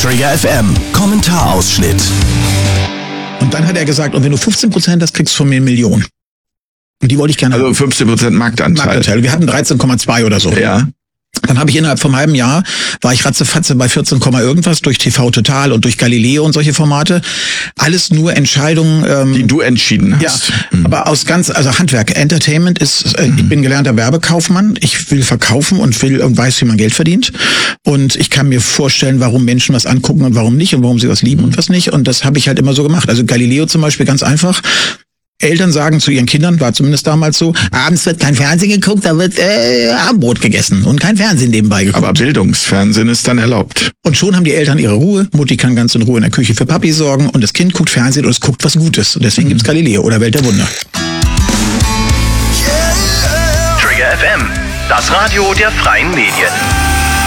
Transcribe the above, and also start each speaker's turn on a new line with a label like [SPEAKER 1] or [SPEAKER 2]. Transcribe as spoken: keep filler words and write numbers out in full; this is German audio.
[SPEAKER 1] Trigger F M, Kommentarausschnitt.
[SPEAKER 2] Und dann hat er gesagt, und wenn du fünfzehn Prozent hast, kriegst du von mir eine Million. Und die wollte ich gerne
[SPEAKER 3] Also
[SPEAKER 2] haben.
[SPEAKER 3] fünfzehn Prozent Marktanteil.
[SPEAKER 2] Marktanteil. Wir hatten dreizehn Komma zwei oder so.
[SPEAKER 3] Ja.
[SPEAKER 2] Dann habe ich innerhalb vom halben Jahr, war ich ratzefatze bei vierzehn, irgendwas durch T V Total und durch Galileo und solche Formate. Alles nur Entscheidungen. Ähm,
[SPEAKER 3] Die du entschieden hast.
[SPEAKER 2] Ja,
[SPEAKER 3] Mhm.
[SPEAKER 2] aber aus ganz, also Handwerk, Entertainment ist, äh, ich bin gelernter Werbekaufmann. Ich will verkaufen und will und weiß, wie man Geld verdient. Und ich kann mir vorstellen, warum Menschen was angucken und warum nicht und warum sie was lieben und was nicht. Und das habe ich halt immer so gemacht. Also Galileo zum Beispiel, ganz einfach. Eltern sagen zu ihren Kindern, war zumindest damals so, abends wird kein Fernsehen geguckt, da wird äh, Abendbrot gegessen und kein Fernsehen nebenbei geguckt.
[SPEAKER 3] Aber Bildungsfernsehen ist dann erlaubt.
[SPEAKER 2] Und schon haben die Eltern ihre Ruhe. Mutti kann ganz in Ruhe in der Küche für Papi sorgen und das Kind guckt Fernsehen und es guckt was Gutes. Und deswegen gibt's Galileo oder Welt der Wunder.
[SPEAKER 1] Trigger F M, das Radio der freien Medien.